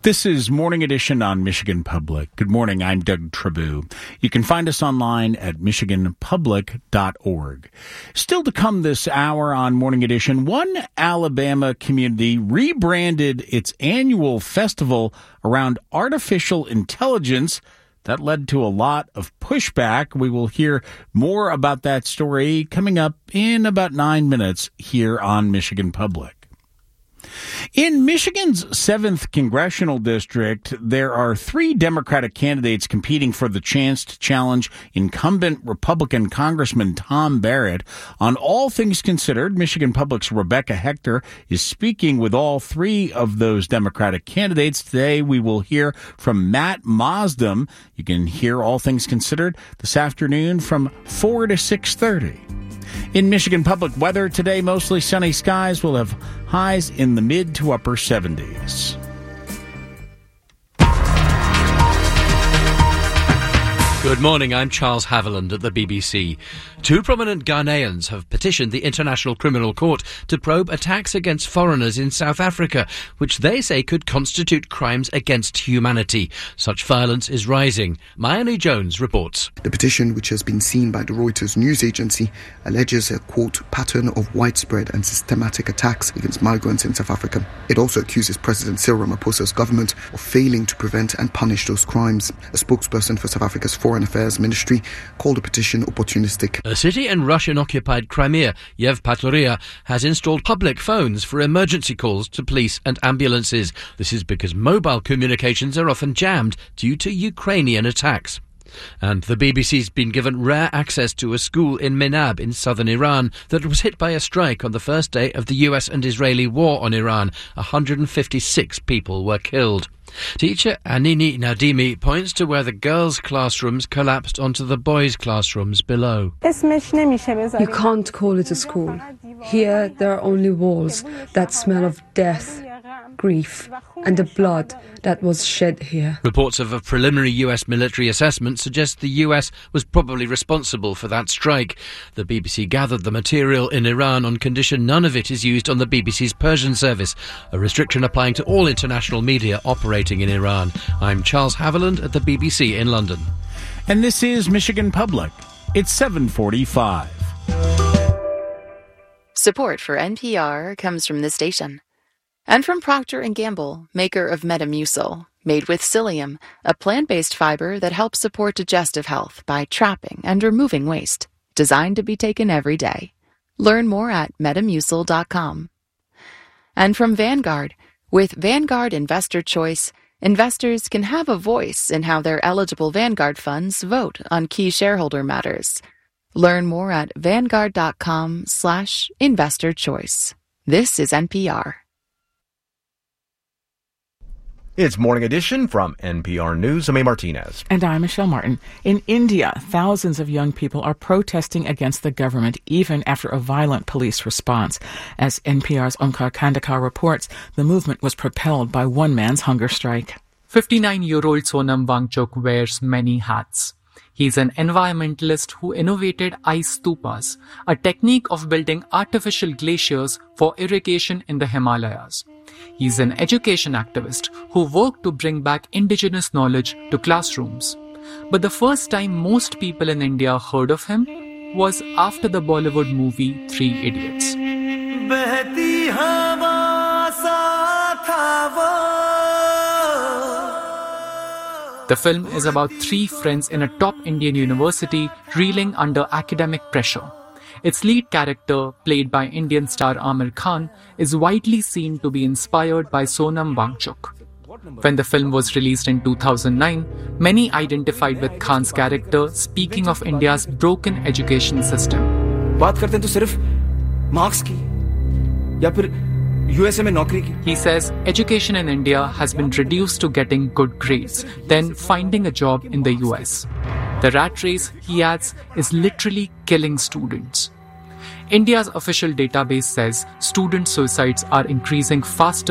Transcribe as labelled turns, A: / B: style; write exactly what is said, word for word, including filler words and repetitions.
A: This is Morning Edition on Michigan Public. Good morning, I'm Doug Trabue. You can find us online at michigan public dot org. Still to come this hour on Morning Edition, one Alabama community rebranded its annual festival around artificial intelligence. That led to a lot of pushback. We will hear more about that story coming up in about nine minutes here on Michigan Public. In Michigan's seventh Congressional District, there are three Democratic candidates competing for the chance to challenge incumbent Republican Congressman Tom Barrett. On All Things Considered, Michigan Public's Rebecca Hector is speaking with all three of those Democratic candidates. Today, we will hear from Matt Mosdem. You can hear All Things Considered this afternoon from four to six thirty. In Michigan Public weather today, mostly sunny skies. Will have highs in the mid to upper seventies.
B: Good morning, I'm Charles Haviland at the B B C. Two prominent Ghanaians have petitioned the International Criminal Court to probe attacks against foreigners in South Africa, which they say could constitute crimes against humanity. Such violence is rising. Mayani Jones reports.
C: The petition, which has been seen by the Reuters news agency, alleges a, quote, pattern of widespread and systematic attacks against migrants in South Africa. It also accuses President Cyril Ramaphosa's government of failing to prevent and punish those crimes. A spokesperson for South Africa's Foreign Affairs Ministry called the petition opportunistic.
B: A city in Russian-occupied Crimea, Yevpatoria, has installed public phones for emergency calls to police and ambulances. This is because mobile communications are often jammed due to Ukrainian attacks. And the B B C's been given rare access to a school in Menab in southern Iran that was hit by a strike on the first day of the U S and Israeli war on Iran. one hundred fifty-six people were killed. Teacher Anini Nadimi points to where the girls' classrooms collapsed onto the boys' classrooms below.
D: You can't call it a school. Here there are only walls that smell of death, grief, and the blood that was shed here.
B: Reports of a preliminary U S military assessment suggest the U S was probably responsible for that strike. The B B C gathered the material in Iran on condition none of it is used on the B B C's Persian service, a restriction applying to all international media operating in Iran. I'm Charles Haviland at the B B C in London.
A: And this is Michigan Public. It's seven forty-five.
E: Support for N P R comes from this station. And from Procter and Gamble, maker of Metamucil, made with psyllium, a plant-based fiber that helps support digestive health by trapping and removing waste. Designed to be taken every day. Learn more at metamucil dot com. And from Vanguard, with Vanguard Investor Choice, investors can have a voice in how their eligible Vanguard funds vote on key shareholder matters. Learn more at vanguard dot com slash investor choice. This is N P R.
F: It's Morning Edition from N P R News. I'm A. Martinez.
G: And I'm Michelle Martin. In India, thousands of young people are protesting against the government even after a violent police response. As N P R's Omkar Kandakar reports, the movement was propelled by one man's hunger strike.
H: fifty-nine-year-old Sonam Wangchuk wears many hats. He's an environmentalist who innovated ice stupas, a technique of building artificial glaciers for irrigation in the Himalayas. He's an education activist who worked to bring back indigenous knowledge to classrooms. But the first time most people in India heard of him was after the Bollywood movie Three Idiots. The film is about three friends in a top Indian university reeling under academic pressure. Its lead character, played by Indian star Aamir Khan, is widely seen to be inspired by Sonam Wangchuk. When the film was released in two thousand nine, many identified with Khan's character, speaking of India's broken education system.
I: बात करते हैं तो सिर्फ marks की या फिर U S A में नौकरी की.
H: He says education in India has been reduced to getting good grades, then finding a job in the U S. The rat race, he adds, is literally killing students. India's official database says student suicides are increasing faster